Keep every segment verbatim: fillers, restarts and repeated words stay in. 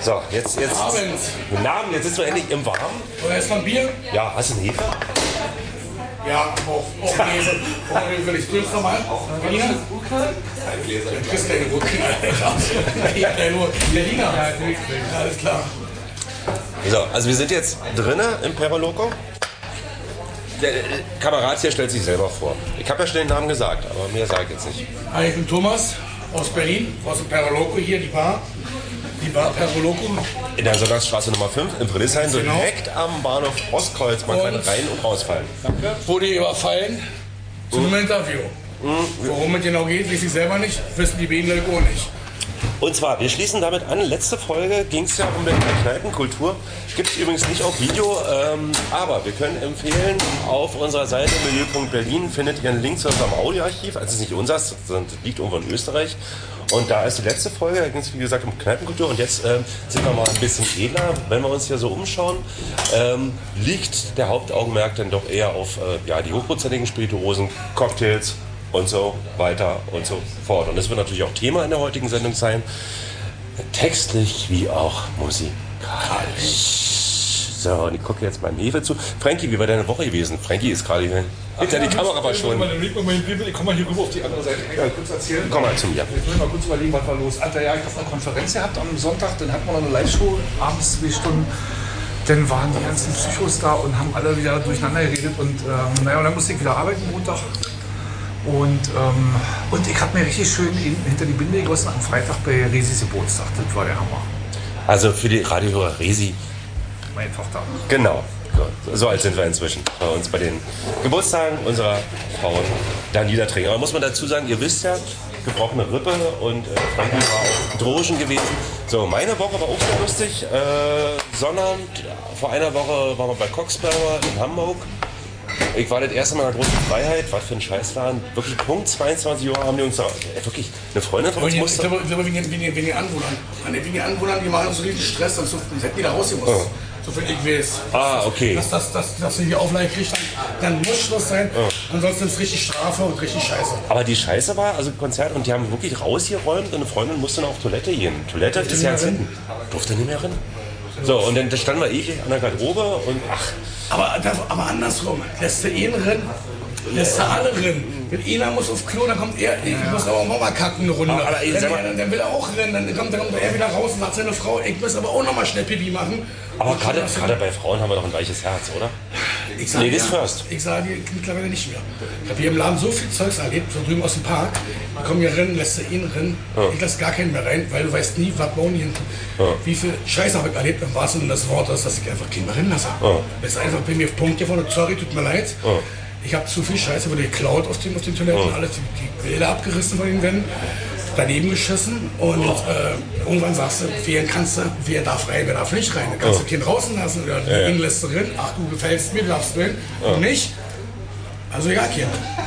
So, jetzt, jetzt. Abend. Guten Abend, jetzt sitzen wir endlich im Warmen. Oder erst mal ein Bier? Ja, hast du einen Hefe? Ja, auf, auf Käse. Warum will ich prüfen nochmal? Berliner? Du kriegst keine Gurken, Alter. Ja, nur Berliner. Ja, alles klar. So, also wir sind jetzt drinnen im Peroloco. Der äh, Kamerad hier stellt sich selber vor. Ich habe ja schon den Namen gesagt, aber mehr sage ich jetzt nicht. Hi, ich bin Thomas aus Berlin, aus dem Peroloco hier, die Bar. Die Bar Peroloco. In der Sonntagsstraße Nummer fünf in Friedrichshain, Genau. direkt am Bahnhof Ostkreuz. Man kann Und- rein und rausfallen. Wurde überfallen zu einem Interview. Worum es genau geht, weiß ich selber nicht, wissen die Bienen auch nicht. Und zwar, wir schließen damit an. Letzte Folge ging es ja um die Kneipenkultur. Gibt es übrigens nicht auf Video, ähm, aber wir können empfehlen, auf unserer Seite milieu punkt berlin findet ihr einen Link zu unserem Audioarchiv. Also es ist nicht unseres, sondern es liegt irgendwo in Österreich. Und da ist die letzte Folge, da ging es wie gesagt um Kneipenkultur. Und jetzt ähm, sind wir mal ein bisschen edler. Wenn wir uns hier so umschauen, ähm, liegt der Hauptaugenmerk dann doch eher auf äh, ja, die hochprozentigen Spirituosen, Cocktails und so weiter und so fort. Und das wird natürlich auch Thema in der heutigen Sendung sein. Textlich wie auch musikalisch. So, und ich gucke jetzt beim Hefe zu. Frankie, wie war deine Woche gewesen? Frankie ist gerade hier hinter die Kamera verschwunden. Ich komme mal hier rüber auf die andere Seite. Kann ich mal kurz erzählen? Komm mal zu mir. Jetzt muss ich mal kurz überlegen, was war los. Alter, ja, ich habe eine Konferenz gehabt am Sonntag, dann hatten wir noch eine Live-Show, abends zwei Stunden. Dann waren die ganzen Psychos da und haben alle wieder durcheinander geredet. Und ähm, naja, und dann musste ich wieder arbeiten Montag. Und, ähm, und ich habe mir richtig schön in, hinter die Binde gegossen am Freitag bei Resis Geburtstag. Das war der Hammer. Also für die Radiohörer Resi. Meine Tochter. Genau. So, so alt sind wir inzwischen bei uns bei den Geburtstagen unserer Frauen da niedertrinken. Aber muss man dazu sagen, ihr wisst ja, gebrochene Rippe und äh, Frankie war auf Drogen gewesen. So, meine Woche war auch sehr lustig. Äh, Sonnabend, vor einer Woche waren wir bei Coxberger in Hamburg. Ich war das erste Mal in der großen Freiheit, was für ein Scheißladen. Wirklich Punkt zweiundzwanzig Uhr haben die uns da, äh, wirklich, eine Freundin von uns Ich musste... glaube, ich glaube wegen, wegen, wegen den Anwohnern. An den- Wegen den Anwohnern, die machen so richtig Stress, dann so, das hätten die da rausgemusst. Oh. So viel ich weiß. Ah, okay. Dass, dass, dass, dass sie die Auflage kriegt, dann, dann muss Schluss sein. Ansonsten ist es richtig Strafe und richtig scheiße. Aber die Scheiße war, also Konzert, und die haben wirklich rausgeräumt und eine Freundin musste noch auf Toilette gehen. Toilette ist nicht ja mehr jetzt hinten. Durfte nicht mehr rein. So, und dann da standen wir ewig an der Garderobe und ach, Aber, das- aber andersrum, lässt du ihn rennen, lässt du alle rennen. Wenn einer muss auf Klo, dann kommt er, ich muss aber auch noch mal kacken eine Runde. Aber, aber, ey, dann, sag mal- dann, dann will er auch rennen, dann kommt, dann kommt er wieder raus und sagt seine Frau, ich muss aber auch noch mal schnell Pipi machen. aber Und gerade das- gerade bei Frauen haben wir doch ein weiches Herz, oder? Ich sage Ladies ja, first. Ich sage dir mittlerweile nicht mehr. Ich habe hier im Laden so viel Zeugs erlebt, so drüben aus dem Park. Die kommen hier rein, lässt du ihn rein. Ich lasse gar keinen mehr rein, weil du weißt nie, was bauen die hinten. Wie viel Scheiße habe ich erlebt, im wahrsten Sinne des Wortes, dass ich einfach keinen mehr rein lasse. Das ist einfach bei mir auf Punkt hier vorne, sorry, tut mir leid. Ich habe zu viel Scheiße wurde geklaut auf den, auf den Toiletten, alles, die, die Bilder abgerissen von den Wänden, daneben geschissen und äh, irgendwann sagst du, wer kannst du, wer darf rein, wer darf nicht rein. Dann kannst du keinen draußen lassen oder Ja, ja. ihn lässt du drin, ach du gefällst mir, du darfst drin, du nicht. Also ja, Kind.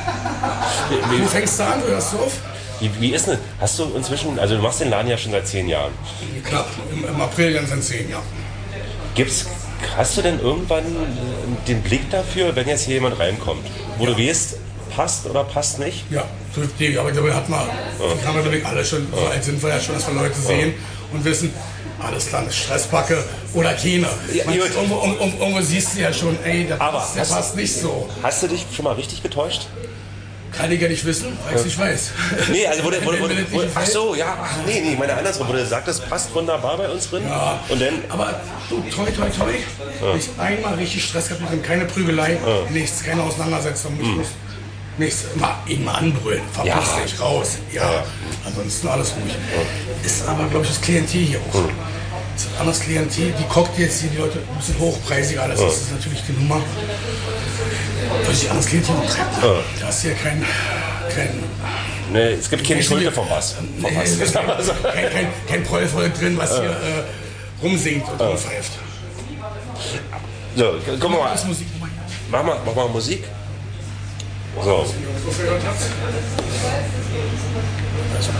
Wie, Du wie, fängst da an, du hörst auf. wie, wie ist denn, hast du inzwischen, also du machst den Laden ja schon seit zehn Jahren. Knapp, im, im April dann sind zehn, ja. Gibt's, hast du denn irgendwann äh, den Blick dafür, wenn jetzt hier jemand reinkommt, wo du weißt, passt oder passt nicht? Ja, so die, aber dabei hat man, die haben wir glaube ich alle schon, so alt sind wir ja schon, dass wir Leute sehen und wissen, alles klar, eine Stresspacke oder keine. Ja, Man, gut. irgendwo, irgendwo, irgendwo siehst du ja schon, ey, der, Aber passt, der hast- passt nicht so. Hast du dich schon mal richtig getäuscht? Kann ich ja nicht wissen, weil ich es nicht weiß. Nee, also wurde, wurde, Wenn- wurde, wenn es wurde, nicht ach gefällt. so, ja, ach nee, nee, meine andersrum, wurde gesagt, das passt wunderbar bei uns drin. Ja. Und dann, Aber du, toi, toi, toi, nicht einmal richtig Stress gehabt, mit dem, keine Prügelei, nichts, keine Auseinandersetzung, Hm. nichts. Nichts, immer, immer anbrüllen, verpiss Ja. dich raus. Ja, ansonsten alles ruhig. Ist aber, glaube ich, das Klientel hier auch. Hm. Ist ein anderes Klientel, die Cocktails, die die Leute ein bisschen hochpreisiger, alles, das ist natürlich die Nummer. Weil sich anderes Klientel betreibt. Da ist hier kein, kein nee, es gibt keine Schulte vom Bass. Vom Nee, Bass. es ist kein, kein, kein, kein Prollvolk drin, was hier äh, rumsingt und rumpfeift. So, guck mal, Das ist Musik. mach mal, mach mal Musik. So. So gehört hat.